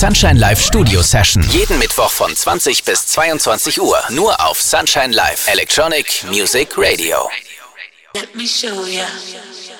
Sunshine Live Studio Session. Jeden Mittwoch von 20 bis 22 Uhr. Nur auf Sunshine Live Electronic Music Radio. Let me show ya.